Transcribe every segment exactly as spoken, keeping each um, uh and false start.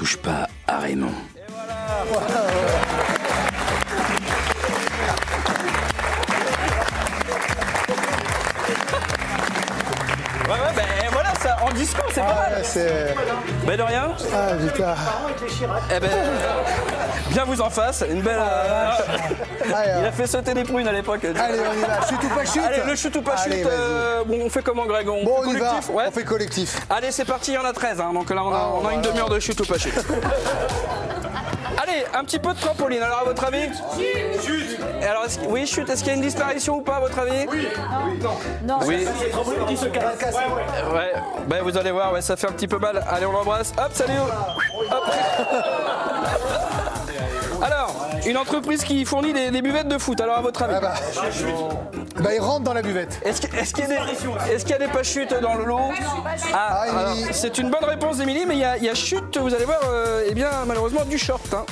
touche pas à Raymond. Et voilà. Ouais, ouais, ben voilà, ça, en discours, c'est pas mal. C'est... Ben de rien. Ah putain. Eh ben, bien vous en face, une belle. euh, Allez, Il a fait sauter des prunes à l'époque. allez, on y va. Chute ou pas chute? Allez, le chute ou pas Allez, chute. vas-y. euh, bon, on fait comment, Greg? On Bon, fait on y va. collectif, ouais. On fait collectif. Allez, c'est parti, il y en a treize, hein, donc là on a, Ah, on a voilà. une demi-heure de chute ou pas chute. Allez, un petit peu de trampoline, alors à votre avis? Chute. Et alors, est-ce que- oui, chute, est-ce qu'il y a une disparition ou pas à votre avis? Oui. Non. Oui. Ouais, ben vous allez voir, ouais, ça fait un petit peu mal. Allez, on l'embrasse. Hop, salut. Hop. Alors, une entreprise qui fournit des, des buvettes de foot, alors à votre avis? Ah bah. Bah, il rentre dans la buvette. Est-ce que- est-ce qu'il y a des, est-ce qu'il y a des pas chutes dans le lot? Ah, Ah, alors, Émilie. c'est une bonne réponse d'Émilie, mais il y, a- il y a chute, vous allez voir, euh, eh bien, malheureusement, du short. Hein.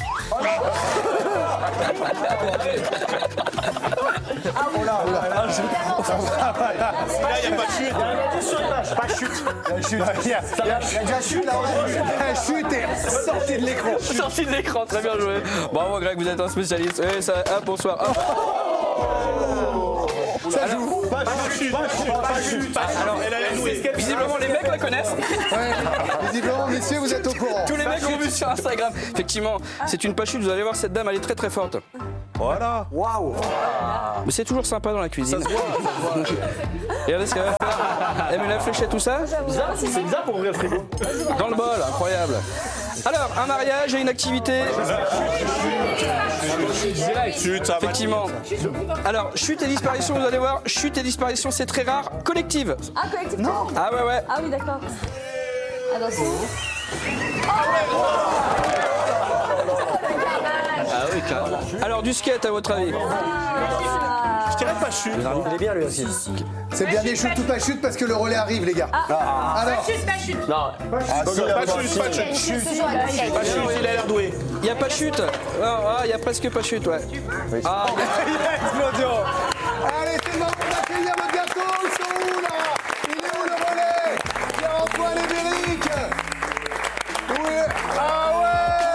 Là, il n'y a pas de chute. Pas de chute. La chute. Il y a, il y a- il y a déjà chute là. La chute est sortie de l'écran. Sorti de l'écran, très bien joué. Bravo Greg, vous êtes un spécialiste. Eh, ça, hop, bonsoir. Hop. Ça joue. Pas de chute. Pas de chute. Pas de chute. Alors, elle a nous escape. Visiblement, les mecs la connaissent. Ouais. Visiblement, messieurs, vous êtes au courant. Tous les mecs ont vu sur Instagram. Effectivement, c'est une pas chute. Vous allez voir, cette dame, elle est très très forte. Voilà. Waouh. Mais c'est toujours sympa dans la cuisine. Et regardez ce qu'elle va faire. Elle met la fléchette, tout ça. C'est bizarre pour ouvrir le frigo. Dans le bol, incroyable. Alors, un mariage et une activité. Chute, ça va. Effectivement. Alors, chute et disparition, vous allez voir, chute et disparition, c'est très rare. Collective. Ah, collectif. Non. Ah ouais, ouais. Ah oui, d'accord. Attention. Ah oui, carrément. Alors, du skate, à votre avis? Je dirais pas chute. Il est bien lui aussi. C'est bien des chutes ou pas chute parce que le relais arrive, les gars. Alors, Non. Pas de chute, pas de chute. Chute. Ce jour à la skate. Pas de chute, il a l'air doué. Il n'y a pas de chute. Ah, il n'y a presque pas de chute, ouais. Ah, allez, c'est le moment d'accueillir le gâteau. Ils sont où là? Il est où le relais? Pierre-Antoine et Béric. Oui. Ah ouais.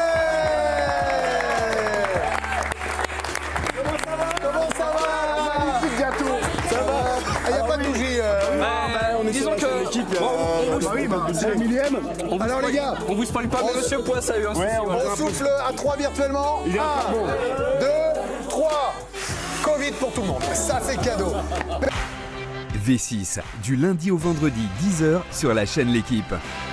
Comment ça va? Magnifique gâteau. Ça va? Il n'y a pas de bougie. euh. bah, disons que. Bon, on vous- Oui, bah, c'est le millième. on vous Alors les spoil- gars, on vous spoil pas, mais Monsieur Poisse a eu un souci. voilà. on souffle à trois virtuellement. Un, deux, trois. Covid pour tout le monde. Ça, c'est cadeau. V six, du lundi au vendredi, dix heures sur la chaîne L'Équipe.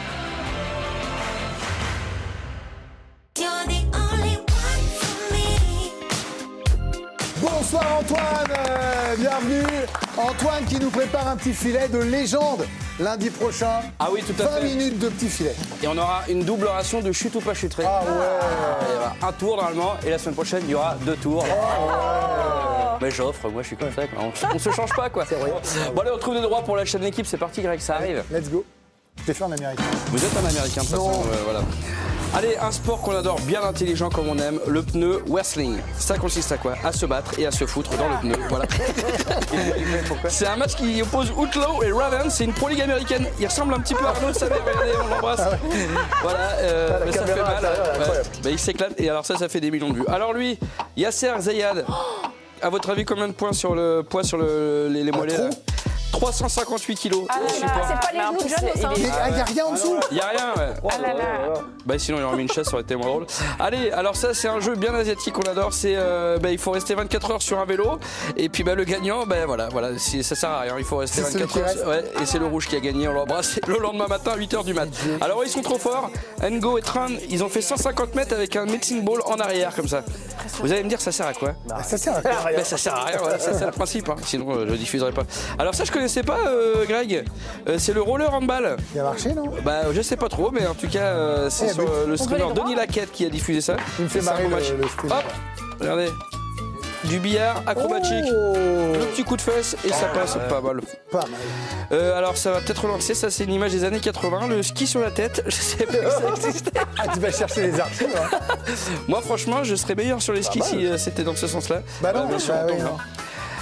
Bonsoir Antoine, euh, bienvenue. Antoine qui nous prépare un petit filet de légende lundi prochain. Ah oui, tout à vingt fait. minutes de petit filet. Et on aura une double ration de chute ou pas chute. Ah ouais. Il y aura un tour normalement, et la semaine prochaine, il y aura deux tours. Mais j'offre, moi je suis comme ça, quoi. On, on se change pas, quoi. Bon, allez, on trouve des droits pour la chaîne L'Équipe, c'est parti, Greg, ça arrive. Let's go. Je t'ai fait en américain. Vous êtes un Américain, de toute façon, euh, voilà. Allez, un sport qu'on adore, bien intelligent comme on aime, le pneu wrestling. Ça consiste à quoi? À se battre et à se foutre dans le pneu. Voilà. C'est un match qui oppose Outlaw et Raven. C'est une pro ligue américaine. Il ressemble un petit peu à Arnaud Saber. Regardez, on l'embrasse. Voilà, euh, mais ça fait mal. Ouais. Bah, il s'éclate et alors ça, ça fait des millions de vues. Alors lui, Yasser Zayad. À votre avis, combien de points sur le poids sur le, les, les mollets là? trois cent cinquante-huit kilos. Ah là là, c'est pas les genoux de John, ça. Il n'y a rien en dessous. Il n'y a rien, ouais. Ah là là. Bah sinon il aurait mis une chaise, ça aurait été moins drôle. Allez, alors ça c'est un jeu bien asiatique qu'on adore. C'est euh, bah, il faut rester vingt-quatre heures sur un vélo. Et puis bah, le gagnant, bah voilà, voilà, c'est- ça sert à rien. Il faut rester C'est celui vingt-quatre qui heures. reste. Ouais, et c'est le rouge qui a gagné. On l'embrasse le lendemain matin à huit heures du mat. Alors ils sont trop forts. Ngo et Tran, ils ont fait cent cinquante mètres avec un mixing ball en arrière comme ça. Vous allez me dire ça sert à quoi? Ah, ça sert à quoi? Bah, ça sert à rien, voilà, ça c'est le principe, hein. Sinon euh, je le diffuserai pas. Alors ça je connaissais pas euh, Greg, Euh, c'est le roller handball. Il a marché, non? Bah je sais pas trop, mais en tout cas euh, c'est Eh, sur but. euh, le On streamer veut les droits. Denis Laquette qui a diffusé ça. Il me fait Et c'est un marrer beau le- match. le streamer. Hop, regardez. Du billard acrobatique. Oh. Le petit coup de fesse et ça passe pas mal. Pas mal. Euh, alors ça va peut-être relancer, ça c'est une image des années quatre-vingts, le ski sur la tête, je sais pas que ça existait. Ah, tu vas chercher les archives, hein. Moi franchement je serais meilleur sur les skis si euh, c'était dans ce sens-là. Bah non, Euh, bien sûr, bah oui, donc, non. non.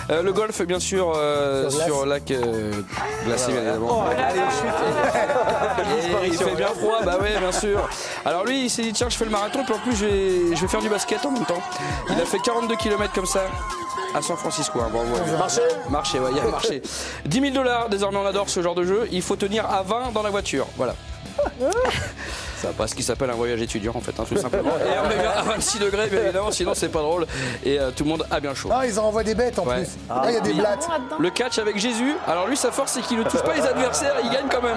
Euh, le golf, bien sûr, euh, sur, sur lac euh, glacé, bien évidemment. Oh, allez, Et il fait bien froid, bah ouais, bien sûr. Alors lui, il s'est dit tiens, je fais le marathon, puis en plus, je vais, je vais faire du basket en même temps. Il a fait quarante-deux kilomètres comme ça à San Francisco. Hein. Bon, ouais. Marché Marché, ouais, il y a marché. dix mille dollars, désormais on adore ce genre de jeu. Il faut tenir à vingt dans la voiture. Voilà. Ça pas ce qui s'appelle un voyage étudiant en fait, hein, tout simplement. Et on met bien à vingt-six degrés, bien évidemment, sinon c'est pas drôle. Et euh, tout le monde a bien chaud. Ah, ils en envoient des bêtes en Ouais. plus. Ah, il y a des blattes. Le catch avec Jésus, alors lui sa force c'est qu'il ne touche pas les adversaires, il gagne quand même.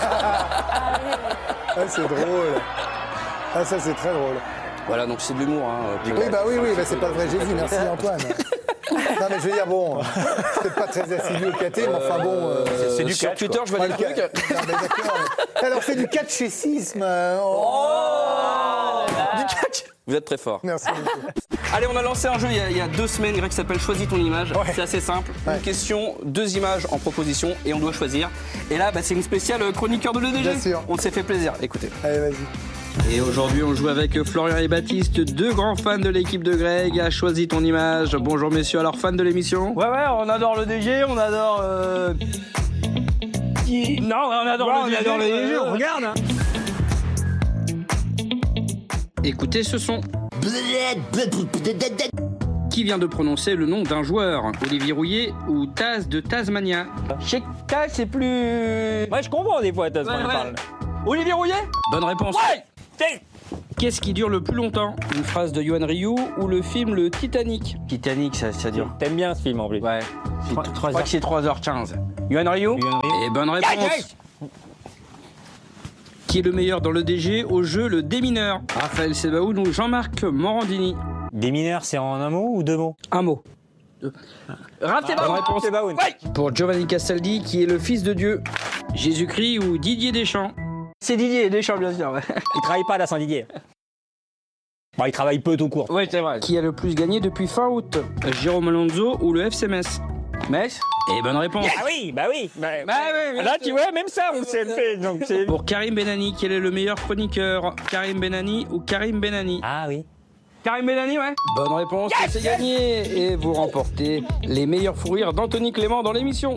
Ah, c'est drôle. Ah, ça, c'est très drôle. Voilà, donc c'est de l'humour. Hein, Oui, bah oui, oui, bah, c'est pas le vrai Jésus. Merci Antoine. Non, mais je veux dire, bon, c'est peut-être pas très assidu au caté, mais enfin bon. euh, C'est du sur Twitter, je vois pas des le trucs. ca- Non, mais d'accord. mais- Alors, c'est du catchécisme. euh, oh. Du catch. Vous êtes très fort. Merci beaucoup. Allez, on a lancé un jeu il y a, il y a deux semaines, Greg, qui s'appelle Choisis ton image. Ouais. C'est assez simple. Ouais. Une question, deux images en proposition et on doit choisir. Et là, bah, c'est une spéciale chroniqueur de l'E D G. Bien sûr. On s'est fait plaisir. Écoutez. Allez, vas-y. Et aujourd'hui, on joue avec Florian et Baptiste, deux grands fans de l'équipe de Greg. A choisi ton image. Bonjour messieurs, alors fans de l'émission. Ouais, ouais, on adore le D G, on adore. Euh... qui- Non, on adore Ouais, le on D G. adore le D G, euh, on regarde. Hein. Écoutez ce son. Qui vient de prononcer le nom d'un joueur? Olivier Rouillet ou Taz de Tasmania? Chez Taz, c'est plus. Ouais, je comprends des fois, Taz, quand Ouais, il ouais. parle. Olivier Rouillet. Bonne réponse. Ouais. T'es- Qu'est-ce qui dure le plus longtemps? Une phrase de Yoann Ryu ou le film Le Titanic? Titanic, ça, ça dure. T'aimes bien ce film en plus. Ouais. Je crois que c'est trois heures quinze. Yoann Ryu? Yoann Ryu. Et bonne réponse. Qui est le meilleur dans le D G au jeu Le Démineur? Raphaël Sebaoun ou Jean-Marc Morandini? Des mineurs, c'est en un mot ou deux mots? Un mot. Raph Bonne réponse. Sebaoun. Pour Giovanni Castaldi, qui est le fils de Dieu? Jésus-Christ ou Didier Deschamps? C'est Didier Deschamps, bien sûr. Ouais, Il travaille pas là, Saint-Didier. Bon, il travaille peu tout court. ouais c'est vrai. Qui a le plus gagné depuis fin août? Jérôme Alonso ou le F C Metz? Metz? Et bonne réponse. Ah oui, bah oui. Bah, Bah ouais, bien là, sûr. tu vois, même ça, on sait le fait. Donc c'est. Pour Karim Benani, quel est le meilleur chroniqueur? Karim Benani ou Karim Benani? Ah oui. Karim Benani, ouais. Bonne réponse, c'est gagné. Et vous remportez les meilleurs fous rires d'Anthony Clément dans l'émission.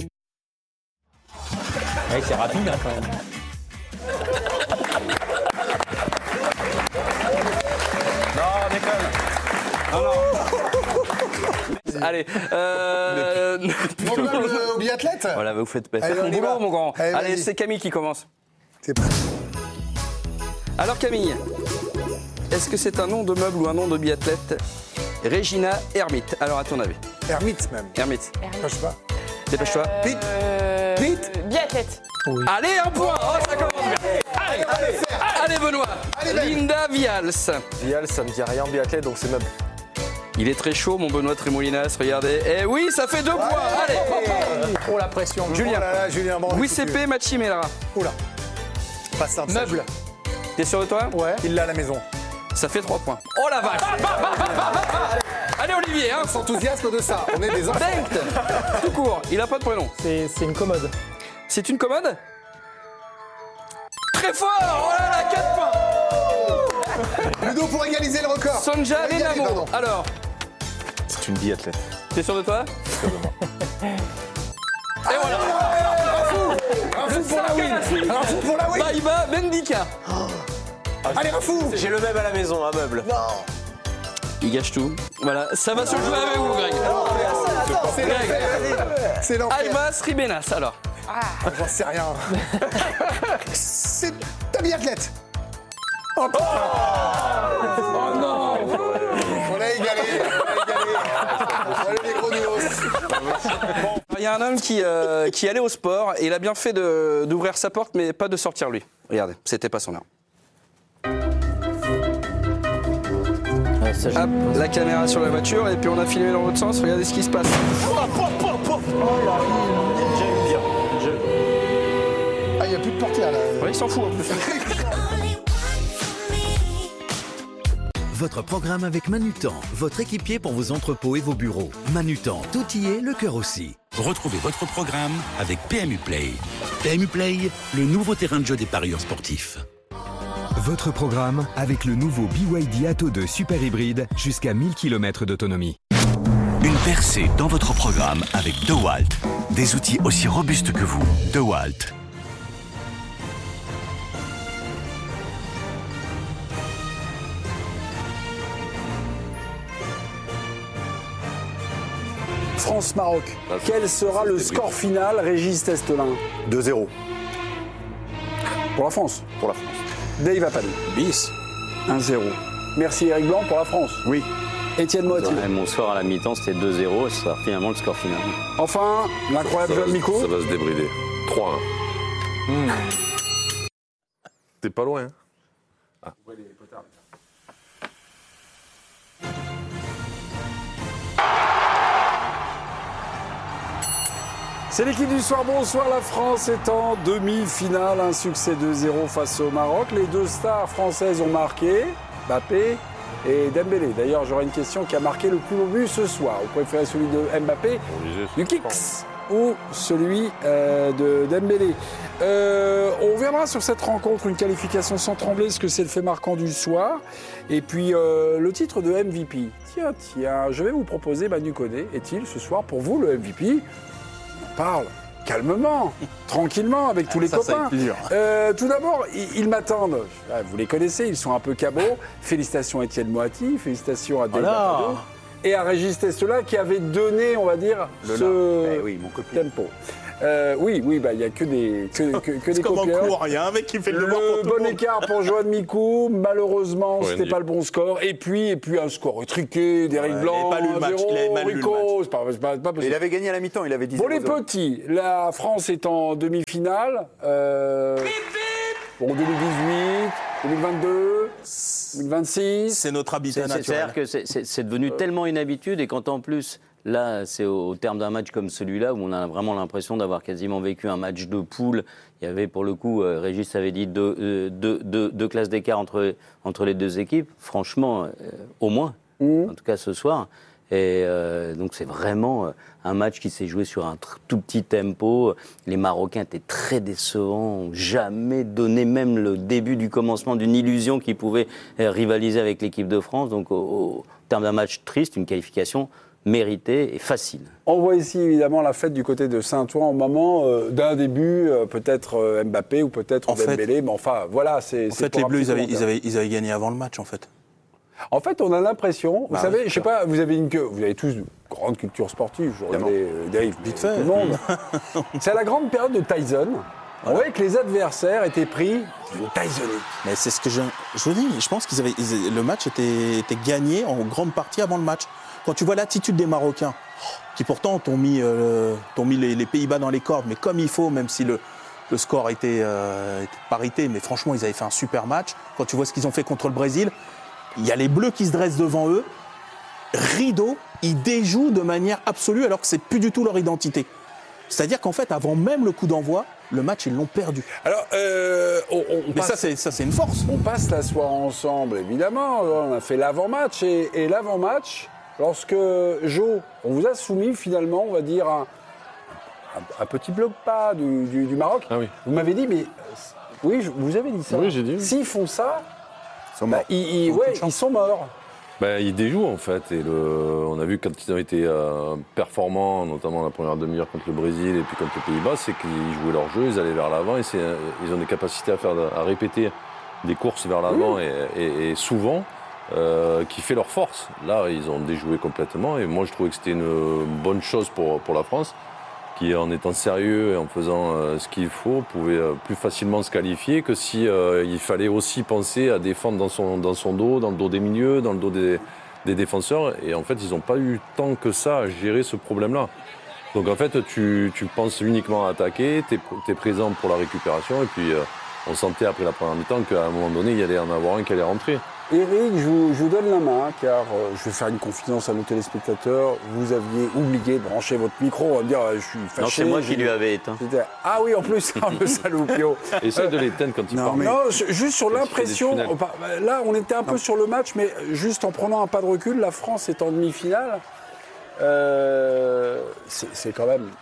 Ouais, c'est rapide hein, quand même. Allez, euh... On va au biathlète. Voilà, vous faites Allez, faites on mon y va. boulot, mon grand. Allez, Allez, vas-y. c'est Camille qui commence. C'est prêt. Alors Camille, est-ce que c'est un nom de meuble ou un nom de biathlète? Regina Hermite. Alors à ton avis? Hermite même. Hermite. Je sais pas. Dépêche-toi. Vite. Vite. Biathlète. Allez, un point. Oh, ça commence bien. Allez, allez, faire. Allez, Benoît. Allez, Ben. Linda Vials. Vial, ça me dit rien en biathlète, donc c'est meuble. Il est très chaud, mon Benoît Trémolinas. Regardez. Eh oui, ça fait deux points. Allez. Oh la pression. Julien. Oh là là, Julien, bon, Oui, écoute, C P Machimera. Oula. Pas simple. ça. Meuble. T'es sûr de toi? Ouais. Il l'a à la maison. Ça fait trois points. Oh la vache. Allez, Olivier, hein. S'enthousiasme de ça. On est des enfants. Bengt. Tout court. Il a pas de prénom. C'est une commode. C'est une commode? Très fort. Oh là là, quatre points. Ludo pour égaliser le record. Sonja Pour égaliser, Lenamo. pardon. Alors, C'est une biathlète. t'es sûr de toi? Et voilà. Un fou pour la win. Un fou pour la win. Baïba Bendika. Allez, un fou. J'ai le même à la maison, un meuble. Il gâche tout. Voilà, ça va se jouer avec vous, Greg. C'est l'enfer. C'est l'enfer. Almas Ribenas, alors. J'en sais rien. C'est ta biathlète. Oh putain. Oh non. On a égalé. On a égalé. Allez, les gros nounours. Il y a un homme qui, euh, qui allait au sport et il a bien fait de- d'ouvrir sa porte, mais pas de sortir lui. Regardez, c'était pas son heure. Hop, la caméra sur la voiture et puis on a filmé dans l'autre sens. Regardez ce qui se passe. Ah, il n'y a plus de portière là. Ouais, il s'en fout en plus. Votre programme avec Manutan, votre équipier pour vos entrepôts et vos bureaux. Manutan, tout y est, le cœur aussi. Retrouvez votre programme avec P M U Play. P M U Play, le nouveau terrain de jeu des parieurs sportifs. Votre programme avec le nouveau B Y D Atto deux Super Hybride jusqu'à mille kilomètres d'autonomie. Une percée dans votre programme avec DeWalt. Des outils aussi robustes que vous. DeWalt. France-Maroc. Quel sera le score final, Régis Testelin? deux zéro. Pour la France. Pour la France. Dave Appel. Bis. un zéro. Merci Eric Blanc pour la France. Oui. Étienne Moiti. Mon score à la mi-temps, c'était deux zéro, et ce sera finalement le score final. Enfin, l'incroyable Johan Miko. Ça va se débrider. trois un. Mmh. T'es pas loin. Hein. Ah. C'est l'équipe du soir. Bonsoir, la France est en demi-finale. Un succès deux zéro face au Maroc. Les deux stars françaises ont marqué, Mbappé et Dembélé. D'ailleurs, j'aurais une question: qui a marqué le plus beau but ce soir? Vous préférez celui de Mbappé, du Kicks, ou celui euh, de Dembélé? euh, On reviendra sur cette rencontre, une qualification sans trembler, ce que c'est le fait marquant du soir. Et puis euh, le titre de M V P. Tiens, tiens, je vais vous proposer Manu Koné. Est-il ce soir pour vous le M V P? Parle calmement, tranquillement, avec tous les ça, copains. Euh, tout d'abord, ils, ils m'attendent. Vous les connaissez, ils sont un peu cabots. Félicitations à Étienne Moiti, félicitations à Dave Appel et à Régis Testelin qui avait donné, on va dire, Le ce eh oui, mon tempo. Euh, oui, oui, bah il y a que des que, que, que des C'est comme en copieurs. cours, il y a un mec qui fait le, Le devoir pour tout bon le monde. écart pour Johan Miko, malheureusement, Ouais, c'était Andy. pas le bon score. Et puis, et puis un score étriqué d'Éric Ouais, Blanc, il avait pas lu le match, un zéro, il avait mal lu le Rico, match. c'est pas, c'est pas, c'est pas Mais possible. il avait gagné à la mi-temps, il avait dit Pour les zéro zéro. petits, la France est en demi-finale. Euh, pour deux mille dix-huit, deux mille vingt-deux, deux mille vingt-six. C'est notre habitat C'est- C'est-à-dire naturel. que c'est- c'est c'est devenu tellement une habitude, et quand en plus, là, c'est au, au terme d'un match comme celui-là, où on a vraiment l'impression d'avoir quasiment vécu un match de poule. Il y avait, pour le coup, euh, Régis avait dit deux, euh, deux, deux, deux classes d'écart entre, entre les deux équipes. Franchement, euh, au moins, Mmh. en tout cas ce soir. Et euh, donc c'est vraiment euh, un match qui s'est joué sur un tr- tout petit tempo. Les Marocains étaient très décevants, ont jamais donné même le début du commencement d'une illusion qui pouvait euh, rivaliser avec l'équipe de France. Donc au, au terme d'un match triste, une qualification méritée et facile. On voit ici évidemment la fête du côté de Saint-Ouen au moment euh, d'un début, euh, peut-être euh, Mbappé ou peut-être En fait- Dembélé, mais enfin voilà, c'est. En fait, les Bleus, ils avaient, ils, avaient, ils avaient gagné avant le match, en fait. En fait, on a l'impression, vous Bah, savez, oui, je sais pas, vous avez une que vous avez tous une grande culture sportive, je Évidemment. regardais euh, Dave, Vite tout fait. le monde. C'est la grande période de Tyson. On voyait que les adversaires étaient pris d'une Tysonique. Mais c'est ce que je, je vous dis. Je pense qu'ils avaient, ils- le match était, était gagné en grande partie avant le match. Quand tu vois l'attitude des Marocains, qui pourtant t'ont mis, euh, t'ont mis les, les Pays-Bas dans les cordes, mais comme il faut, même si le, le score était, euh, était parité, mais franchement, ils avaient fait un super match. Quand tu vois ce qu'ils ont fait contre le Brésil, il y a les Bleus qui se dressent devant eux. Rideau, ils déjouent de manière absolue alors que c'est plus du tout leur identité. C'est-à-dire qu'en fait, avant même le coup d'envoi, le match, ils l'ont perdu. Alors, euh, on, on Mais passe, ça, c'est, ça, c'est une force. on passe la soirée ensemble, évidemment. On a fait l'avant-match et, et l'avant-match, lorsque Jo, on vous a soumis finalement, on va dire, un, un- un petit bloc pas du, du- du Maroc. Ah oui. Vous m'avez dit, mais oui, je- vous avez dit ça. Oui, j'ai dit, oui. S'ils font ça, Ils sont bah, morts. ils, ils- Ils ont ouais, aucune chance. ils sont morts. Ben, ils déjouent en fait. Et le... on a vu quand ils ont été euh, performants, notamment la première demi-heure contre le Brésil et puis contre les Pays-Bas, c'est qu'ils jouaient leur jeu, ils allaient vers l'avant et c'est, euh, ils ont des capacités à, faire, à répéter des courses vers l'avant et, et- et souvent euh, qui fait leur force. Là, ils ont déjoué complètement et moi je trouvais que c'était une bonne chose pour, pour la France qui, en étant sérieux et en faisant euh, ce qu'il faut, pouvait euh, plus facilement se qualifier que si euh, il fallait aussi penser à défendre dans son, dans son dos, dans le dos des milieux, dans le dos des, des défenseurs. Et en fait, ils n'ont pas eu tant que ça à gérer ce problème-là. Donc en fait, tu, tu penses uniquement à attaquer, tu es présent pour la récupération. Et puis, euh, on sentait après la première mi-temps qu'à un moment donné, il y allait en avoir un qui allait rentrer. Eric, je vous, je vous donne la main, car euh, je vais faire une confidence à nos téléspectateurs. Vous aviez oublié de brancher votre micro. On va me dire, euh, je suis fâché. Non, c'est moi qui j'ai- lui avais éteint. C'était- Ah oui, en plus, ah, le saloupio. Essaye de l'éteindre quand il Non, parle. mais- non, je- juste sur Quand il fait des l'impression, tunnels. bah, bah, là on était un peu sur le match, mais juste en prenant un pas de recul, la France est en demi-finale. Euh, c'est c'est quand même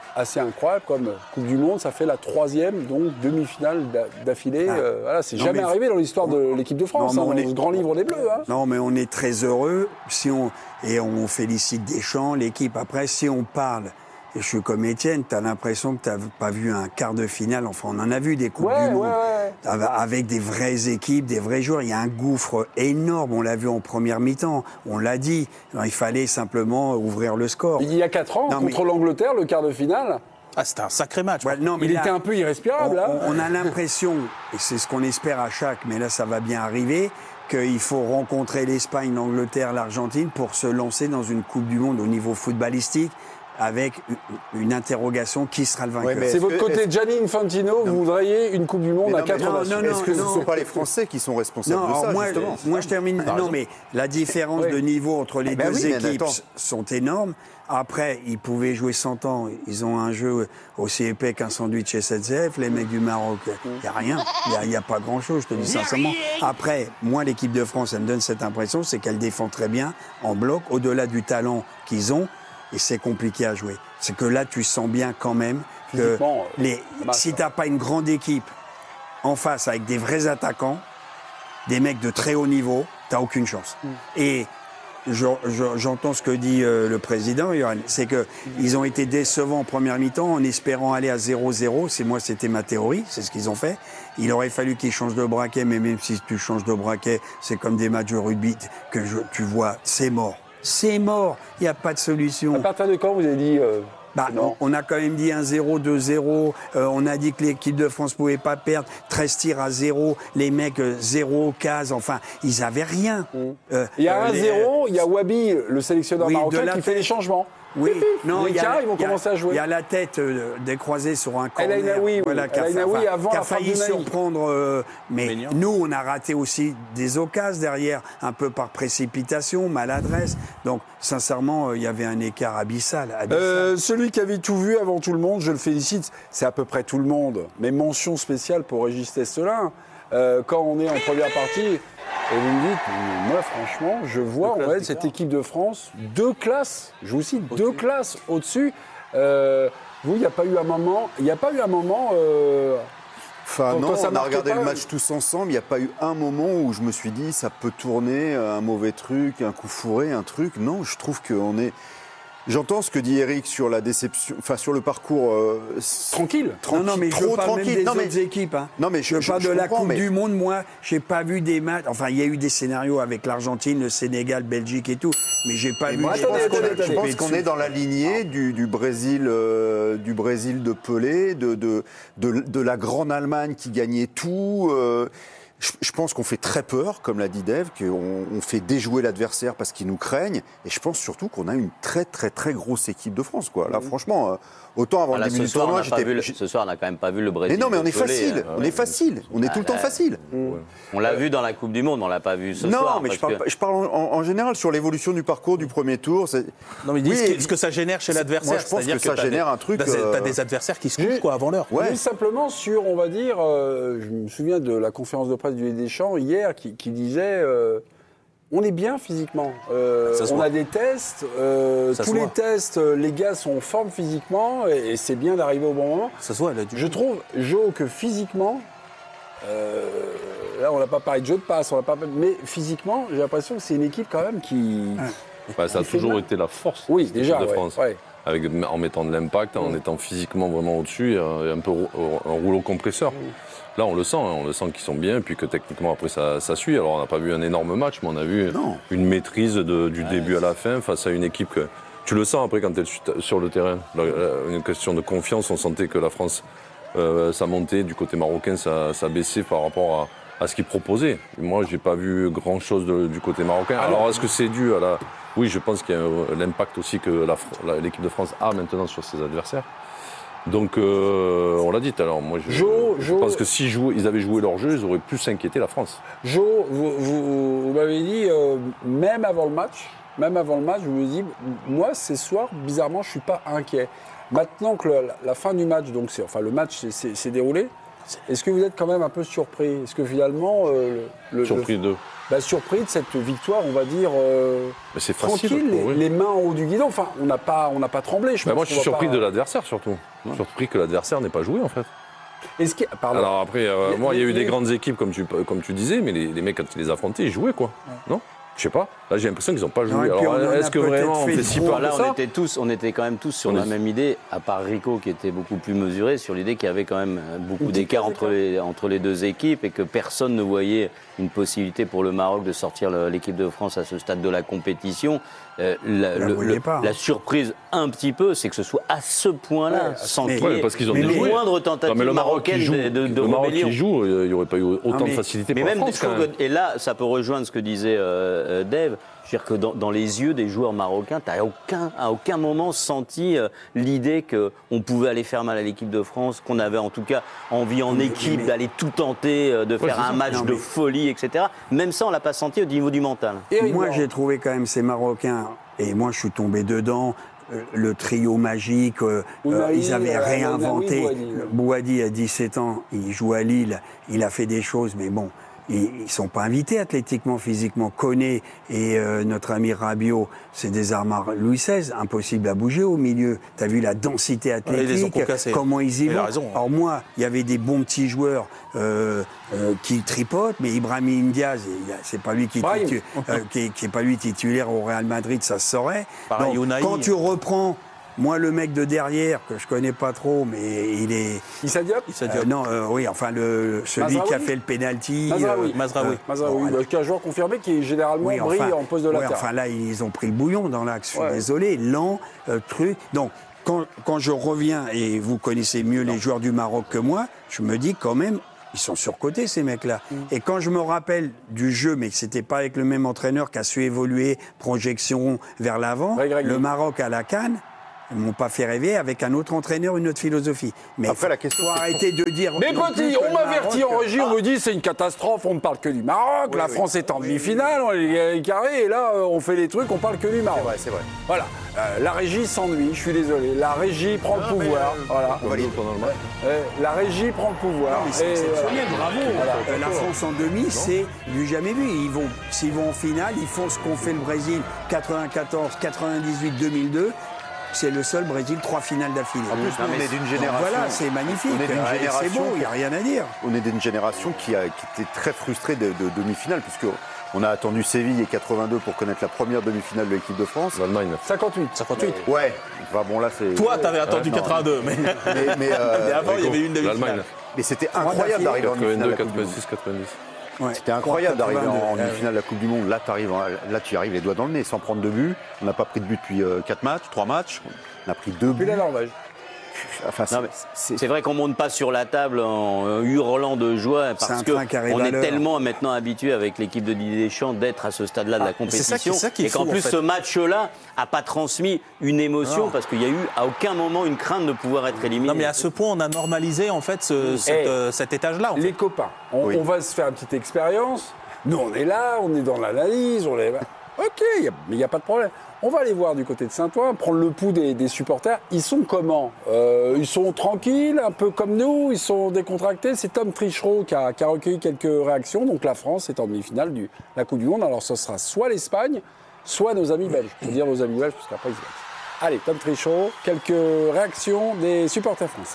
assez incroyable comme Coupe du Monde. Ça fait la troisième donc demi-finale d'affilée. Ah. Euh, voilà, c'est Non, jamais mais- arrivé dans l'histoire de l'équipe de France, Non, hein, mais on dans est- ce grand livre des Bleus. Hein. Non, mais on est très heureux si on, et on félicite Deschamps, l'équipe. Après, si on parle, et je suis comme Étienne, tu as l'impression que tu n'as pas vu un quart de finale. Enfin, on en a vu des Coupes Ouais, du ouais, Monde. ouais. Avec des vraies équipes, des vrais joueurs. Il y a un gouffre énorme. On l'a vu en première mi-temps. On l'a dit. Alors, il fallait simplement ouvrir le score. Il y a quatre ans, Non, contre mais- l'Angleterre, le quart de finale, Ah, c'était un sacré match. Ouais, non, mais il là, était un peu irrespirable. on, hein. on- on a l'impression, et c'est ce qu'on espère à chaque, mais là ça va bien arriver, qu'il faut rencontrer l'Espagne, l'Angleterre, l'Argentine pour se lancer dans une Coupe du Monde au niveau footballistique avec une- une interrogation qui sera le vainqueur. Ouais, mais C'est est-ce votre que- côté est-ce- Gianni Infantino, vous voudriez une Coupe du Monde Mais à non, mais quatre non, nations. non, non, Est-ce que ce ne non. sont pas les Français qui sont responsables Non, de alors ça, moi, justement moi je termine. Non, mais la différence Oui. de niveau entre les Eh ben deux oui, mais équipes attends. sont énormes. Après, ils pouvaient jouer cent ans. Ils ont un jeu aussi épais qu'un sandwich S N C F, les mecs du Maroc. Il n'y a rien. Il n'y a, a pas grand-chose, je te dis sincèrement. Après, moi, l'équipe de France, elle me donne cette impression, c'est qu'elle défend très bien, en bloc, au-delà du talent qu'ils ont. Et c'est compliqué à jouer. C'est que là, tu sens bien quand même que Physiquement, euh, les, masse, si tu n'as pas une grande équipe en face avec des vrais attaquants, des mecs de très haut niveau, tu n'as aucune chance. Et je- je- j'entends ce que dit euh, le président, Johan, c'est qu'ils ont été décevants en première mi-temps en espérant aller à zéro zéro. C'est moi, c'était ma théorie, c'est ce qu'ils ont fait. Il aurait fallu qu'ils changent de braquet, mais même si tu changes de braquet, c'est comme des matchs de rugby que je- tu vois, c'est mort. C'est mort, il n'y a pas de solution. À partir de quand vous avez dit euh, Bah, non. on, on a quand même dit un zéro, deux zéro. Euh, on a dit que l'équipe de France ne pouvait pas perdre. treize tirs à zéro. Les mecs, euh, zéro, case. Enfin, ils n'avaient rien. Euh, Il y a euh, un les- zéro, il y a Wabi, le sélectionneur Oui, de marocain, la qui fait tête. les changements. Oui, Pip, pip. non, les il y a, quarts, ils vont il y a- commencer à jouer. Il y a la tête euh, décroisée sur un corner. El Ainaoui, oui. voilà, qui a, El fa- Ainaoui enfin, avant qui a la frappe failli de Naï. surprendre. euh, mais Maignan. nous, on a raté aussi des occasions derrière, un peu par précipitation, maladresse. Donc, sincèrement, euh, il y avait un écart abyssal. abyssal. Euh, celui qui avait tout vu avant tout le monde, je le félicite, c'est à peu près tout le monde. Mais mention spéciale pour Régis Testelin. Euh, quand on est en première partie, et vous me dites, moi franchement, je vois en fait cette équipe de France deux classes, je vous cite, deux classes au-dessus. Euh, vous, il n'y a pas eu un moment, il n'y a pas eu un moment. Euh, Enfin, Quand- non, quand ça on a marque regardé pas, le match tous ensemble. Il n'y a pas eu un moment où je me suis dit ça peut tourner, un mauvais truc, un coup fourré, un truc. Non, je trouve qu'on est. J'entends ce que dit Eric sur la déception, enfin sur le parcours euh, tranquille. Non, non, mais je trop parle même tranquille. des Non, mais- autres équipes. Hein. Non, mais je, je- parle je de la comprends, Coupe mais- du Monde. Moi, j'ai pas vu des matchs. Enfin, il y a eu des scénarios avec l'Argentine, le Sénégal, Belgique et tout, mais j'ai pas Et vu. moi, des je pense matchs qu'on où a- j'ai je tapé pense qu'on dessus. est dans la lignée du, du Brésil, euh, du Brésil de Pelé, de, de, de, de la grande Allemagne qui gagnait tout. euh, je, je pense qu'on fait très peur, comme l'a dit Dave, qu'on on fait déjouer l'adversaire parce qu'ils nous craignent. Et je pense surtout qu'on a une très très très grosse équipe de France, quoi. Là, franchement, euh, autant avant Ah, là, le début ce, du soir, on tournoi, n'a pas j'étais. vu le- ce soir, on n'a quand même pas vu le Brésil. Mais non, mais on de est Pelé, facile, hein. on est facile, on est tout le temps Ah, facile. On l'a vu dans la Coupe du Monde, on l'a pas vu ce non, soir. mais je parce parle, que- pas- je parle en, en général sur l'évolution du parcours du premier tour. c'est- Non, mais dis Oui, ce, que, ce que ça génère chez c'est- l'adversaire. moi, je pense c'est-à-dire que ça t'as génère des- un truc, T'as, euh, t'as des adversaires qui se couchent quoi, avant l'heure. Ouais. Juste simplement sur, on va dire, euh, je me souviens de la conférence de presse du Deschamps hier qui, qui disait euh, on est bien physiquement. Euh, Ça se on voit. a des tests, euh, Ça tous se les voit. tests, euh, les gars sont en forme physiquement et, et c'est bien d'arriver au bon moment. Ça se voit, là, du Je trouve, Jo, que physiquement, euh, là on n'a pas parlé de jeu de passe, on n'a pas, mais physiquement, j'ai l'impression que c'est une équipe quand même qui. Bah, ça a qui fait toujours mal. été la force Oui, de cette déjà, équipe de ouais, France. ouais. Avec, en mettant de l'impact, en étant physiquement vraiment au-dessus, et un, et un peu rou- un rouleau compresseur. Là, on le sent, hein, on le sent qu'ils sont bien, puis que techniquement, après, ça, ça suit. Alors, on n'a pas vu un énorme match, mais on a vu Non. une maîtrise de- du début à la fin face à une équipe que... Tu le sens après quand tu es sur le terrain. La- la- une question de confiance, on sentait que la France, euh, ça montait, du côté marocain, ça, ça baissait par rapport à, à ce qu'ils proposaient. Et moi, j'ai pas vu grand-chose de- du côté marocain. Alors, est-ce que c'est dû à la... Oui, je pense qu'il y a un- l'impact aussi que la Fr- la- l'équipe de France a maintenant sur ses adversaires. Donc, euh, on l'a dit tout à l'heure. Moi, je, Jo, je Jo- pense que si ils avaient joué leur jeu, ils auraient pu s'inquiéter la France. Jo, vous, vous- vous m'avez dit, euh, même avant le match, même avant le match, je me dis, moi, ce soir, bizarrement, je ne suis pas inquiet. Maintenant que le- la, la fin du match, donc c'est, enfin, le match s'est- s'est s'est déroulé, est-ce que vous êtes quand même un peu surpris? Est-ce que finalement, euh, le, le- Surpris le- d'eux. bah, surpris de cette victoire, on va dire, euh, Mais c'est facile. tranquille, les, oui. les mains en haut du guidon. Enfin, on n'a pas, on n'a pas tremblé, je Bah, pense. moi, je suis qu'on va surpris pas- de l'adversaire surtout. Surpris que l'adversaire n'ait pas joué en fait. Est-ce que, pardon. Alors après, euh, moi, il y a eu des les- grandes équipes, comme tu, comme tu disais, mais les, les mecs, quand ils les affrontaient, ils jouaient, quoi. Non? Je sais pas. Là, j'ai l'impression qu'ils n'ont pas joué. et puis Alors, on en a est-ce que peut-être vraiment on fait fait si trop. peur Là, que on ça? était tous, on était quand même tous sur On la est- même idée, à part Rico qui était beaucoup plus mesuré sur l'idée qu'il y avait quand même beaucoup d'écart entre les, entre les deux équipes et que personne ne voyait une possibilité pour le Maroc de sortir le- l'équipe de France à ce stade de la compétition. Euh, la, la le- voyez le- pas. la surprise un petit peu, c'est que ce soit à ce point-là, Ouais, sans mais- qu'il y ait Ouais, parce qu'ils ont une bien joué. moindre Non, tentative mais le Maroc marocaine qui joue, de, de, de le Maroc rébellion. qui joue, il n'y aurait pas eu autant mais- de facilité Mais pour même, la je France, quand trouve même. que- et là, ça peut rejoindre ce que disait euh, euh, Dave. Je veux dire que dans, dans les yeux des joueurs marocains, tu n'as aucun, à aucun moment senti euh, l'idée qu'on pouvait aller faire mal à l'équipe de France, qu'on avait en tout cas envie en Mais- équipe mais- d'aller tout tenter, euh, de Ouais, faire c'est un ça. match Non, de mais- folie, et cetera. Même ça, on l'a pas senti au niveau du mental. Eric Moi, Laurent. j'ai trouvé quand même ces Marocains, et moi, je suis tombé dedans. euh, Le trio magique, euh, Ounahi, euh, ils avaient euh, réinventé. Ounahi, Bouhaddi. Bouhaddi a dix-sept ans, il joue à Lille, il a fait des choses, mais bon, ils ne sont pas invités athlétiquement, physiquement. Koné et euh, notre ami Rabiot, c'est des armes Louis seize, impossible à bouger au milieu. Tu as vu la densité ils les ont athlétique, concassés. comment ils y Il a vont. raison. Alors moi, il y avait des bons petits joueurs euh, euh, qui tripotent, mais Ibrahim Diaz, il a- c'est pas lui qui, Brahim. titu- euh, qui, est- qui est pas lui titulaire au Real Madrid, ça se saurait. Pareil, Donc, Ounahi. quand tu reprends, moi le mec de derrière que je connais pas trop, mais il est Issa Diop Issa euh, Diop. non, euh, oui, enfin le celui Mazraoui qui a fait le penalty. Mazraoui. euh, Mazraoui. euh, Mazraoui, bon, bah, qui est un joueur confirmé qui généralement oui, brille enfin, en poste de ouais, latéral. enfin là, ils ont pris le bouillon dans l'axe. Je suis Ouais. désolé, lent, euh, truc. Donc, quand, quand je reviens, et vous connaissez mieux les joueurs du Maroc que moi, je me dis quand même, ils sont surcotés, ces mecs-là. Mm. Et quand je me rappelle du jeu, mais que c'était pas avec le même entraîneur qui a su évoluer, projection vers l'avant, Ouais, Greg. le Maroc à la CAN, ils m'ont pas fait rêver avec un autre entraîneur, une autre philosophie. Mais Après, la question, faut c'est arrêter de dire. Mais non plus petit, que on le m'avertit en Maroc- régie, on me dit c'est une catastrophe, on ne parle que du Maroc, la oui. France est en demi-finale, on est les carrés, et là euh, on fait les trucs, on parle que du Maroc. C'est vrai, c'est vrai. Voilà, Euh, la régie s'ennuie, je suis désolé, la régie prend le pouvoir, voilà. Comme nous pendant le match. Euh, la régie prend le pouvoir. Mais c'est Et, exceptionnel, euh, bravo. voilà. Euh, la France en demi, c'est du jamais vu. Ils vont, s'ils vont en finale, ils font ce qu'ont fait le Brésil quatre-vingt-quatorze, quatre-vingt-dixhuit, deux mille deux. C'est le seul Brésil, trois finales d'affilée. En plus, nous, on est d'une génération. Voilà, c'est magnifique. On est d'une Ouais, génération. C'est beau, il n'y a rien à dire. On est d'une génération qui, a, qui était très frustrée de, de demi-finale, puisque on a attendu Séville et quatre-vingt-deux pour connaître la première demi-finale de l'équipe de France. L'Allemagne. cinquante-huit. cinquante-huit. Ouais, enfin bon là c'est. Toi, t'avais attendu non. quatre-vingt-deux, mais, Mais, mais, euh, mais avant, il y avait une L'Allemagne. demi-finale. mais c'était incroyable d'arriver en demi-finale. quatre-vingt-deux, de la Coupe du Monde. quatre-vingt-six, quatre-vingt-dix. Ouais. C'était incroyable d'arriver en, en quatre-vingt-deux. demi-finale de la Coupe du Monde. Là, t'arrives en- là, tu arrives les doigts dans le nez sans prendre de but. On n'a pas pris de but depuis quatre matchs, trois matchs. On a pris deux Puis buts. la Norvège. Enfin, c'est- Non, mais c'est- C'est vrai qu'on monte pas sur la table en euh, hurlant de joie C'est parce un que train qui arrive on à est l'heure. tellement maintenant habitué avec l'équipe de Didier Deschamps d'être à ce stade-là de la c'est ça qui- compétition c'est ça qui est et qu'en fou, en plus fait. ce match-là a pas transmis une émotion Non. parce qu'il y a eu à aucun moment une crainte de pouvoir être éliminé. Non, mais à ce point, on a normalisé en fait ce- cette, Eh, euh, cet étage-là. en fait. Les copains, on, Oui. on va se faire une petite expérience. Nous, on est là, on est dans l'analyse, on est... Ok, y a- mais il n'y a pas de problème. On va aller voir du côté de Saint-Ouen, prendre le pouls des, des supporters. Ils sont comment Euh, Ils sont tranquilles, un peu comme nous, ils sont décontractés. C'est Tom Trichereau qui a, qui a recueilli quelques réactions. Donc la France est en demi-finale de la Coupe du Monde. Alors ce sera soit l'Espagne, soit nos amis belges. Je peux dire nos amis belges, parce qu'après ils se battent. Allez, Tom Trichereau, quelques réactions des supporters français.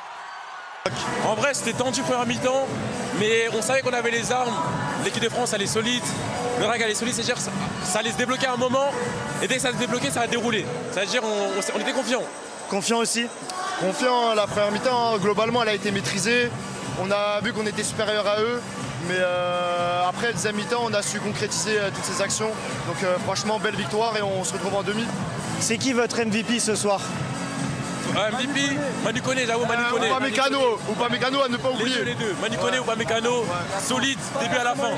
En vrai, c'était tendu première mi-temps, mais on savait qu'on avait les armes. L'équipe de France, elle est solide. Le R A C, elle est solide, c'est-à-dire que ça, ça allait se débloquer à un moment, et dès que ça allait se débloquer, ça allait dérouler. C'est-à-dire qu'on on, on était confiants. Confiant aussi. Confiant, la première mi-temps, globalement, elle a été maîtrisée. On a vu qu'on était supérieur à eux. Mais euh, après, la deuxième mi-temps, on a su concrétiser euh, toutes ces actions. Donc euh, franchement, belle victoire et on se retrouve en demi. C'est qui votre M V P ce soir? Ouais, M V P, Manu Koné, j'avoue, Manu Euh, Koné. Upamecano, Upamecano à ne pas Les oublier. deux, les deux. Manu Koné ou Upamecano, solide, début à la fin.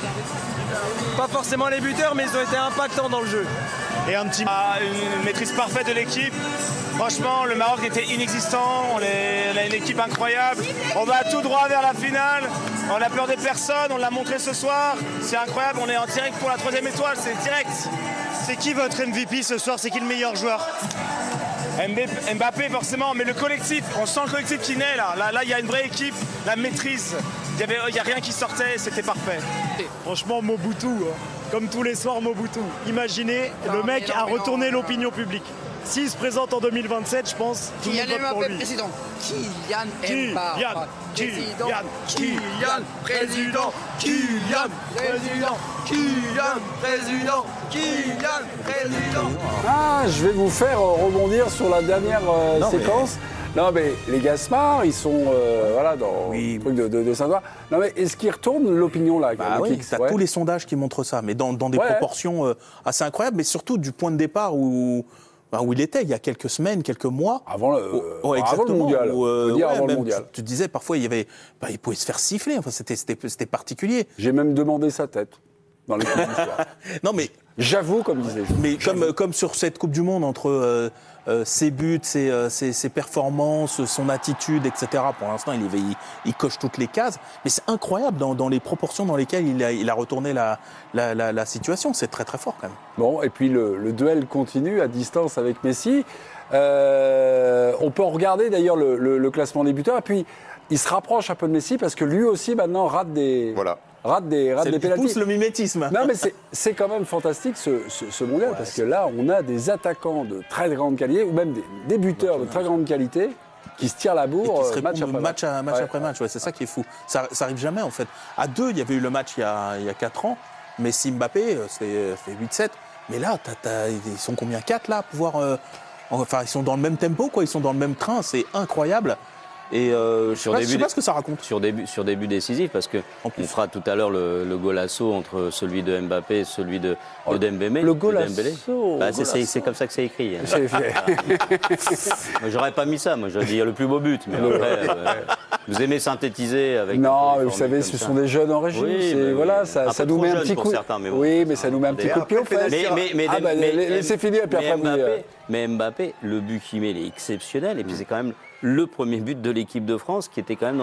Pas forcément les buteurs, mais ils ont été impactants dans le jeu. Et un petit... Ah, une maîtrise parfaite de l'équipe. Franchement, le Maroc était inexistant. On, est- on a une équipe incroyable. On va tout droit vers la finale. On a peur de personne. On l'a montré ce soir. C'est incroyable. On est en direct pour la troisième étoile. C'est direct. C'est qui votre M V P ce soir? C'est qui le meilleur joueur? Mbappé forcément, mais le collectif, on sent le collectif qui naît là. Là, là, il y a une vraie équipe, la maîtrise. Il n'y a rien qui sortait, c'était parfait. Franchement, Mobutu, hein. Comme tous les soirs, Mobutu. Imaginez, le mec a retourné l'opinion publique. s'il se présente en deux mille vingt-sept, je pense tout le monde vote pour lui. président. Kylian Kylian, Mbappé. Kylian, Kylian, président. Kylian, président. Kylian, président. Kylian, président. Ah, je vais vous faire euh, rebondir sur la dernière euh, Non, mais- séquence. Non, mais les Gaspards, ils sont euh, voilà, dans le truc de, de, de Saint-Ouen. Non, mais est-ce qu'ils retournent l'opinion, là avec Bah le oui, Kicks t'as Ouais. tous les sondages qui montrent ça, mais dans, dans des Ouais. proportions euh, assez incroyables, mais surtout du point de départ où, bah, où il était il y a quelques semaines, quelques mois. Avant le, où- ouais, avant le exactement, mondial. où, euh, On peut dire ouais, avant le même mondial. Tu, tu disais parfois il y avait, bah, il pouvait se faire siffler. Enfin, c'était, c'était, c'était particulier. J'ai même demandé sa tête dans les coups d'histoire. Non mais j'avoue, comme disait. Mais comme, comme sur cette Coupe du Monde, entre euh, euh, ses buts, ses, euh, ses, ses performances, son attitude, et cetera. Pour l'instant, il, est- il, il coche toutes les cases. Mais c'est incroyable dans, dans les proportions dans lesquelles il a, il a retourné la, la, la, la situation. C'est très très fort quand même. Bon, et puis le, le duel continue à distance avec Messi. Euh, on peut regarder d'ailleurs le, le- le classement des buteurs. Et puis, il se rapproche un peu de Messi parce que lui aussi maintenant rate des. Voilà. Rate des, rate C'est- des il pénaltys. pousse le mimétisme. Non, mais c'est- c'est quand même fantastique ce, ce, ce mondial parce que là, on a des attaquants de très grande qualité ou même des, des buteurs de très grande qualité qui se tirent la Et bourre qui se euh, match répondent après match, match. à- match Ouais. après match. Ouais, c'est ça qui est fou. Ça, ça arrive jamais en fait. À deux, il y avait eu le match il y a, il y a quatre ans. Messi, Mbappé, euh, c'était c'était huit sept. Mais là, t'as- t'as- ils sont combien? Quatre là à pouvoir. euh, enfin, ils sont dans le même tempo, quoi. Ils sont dans le même train. C'est incroyable. Et euh, je sais Sur pas, des je sais buts- pas ce que ça raconte. Sur des buts, sur des buts décisifs, parce que on fera tout à l'heure le, le golasso entre celui de Mbappé et celui de, de Dembélé. le de golasso, Dembélé. Bah, c'est- c'est golasso. c'est comme ça que c'est écrit. hein. J'ai fait- Moi, j'aurais pas mis ça. Moi, j'aurais dit le plus beau but. Mais après, euh, vous aimez synthétiser avec. Non, des mais vous savez, formules ce comme sont ça. des jeunes en régime. Oui, c'est- bah oui. voilà, ça, Un ça peu nous trop met un jeune petit pour coup. certains, mais bon. Oui, mais ça nous met un petit Et coup de pied aux après, fesses. Mais, mais, mais, ah bah, mais- les- laissez finir, et puis mais après, vous, Mbappé, euh, mais Mbappé, le but qu'il met, il est exceptionnel. Et puis, c'est quand même le premier but de l'équipe de France qui était quand même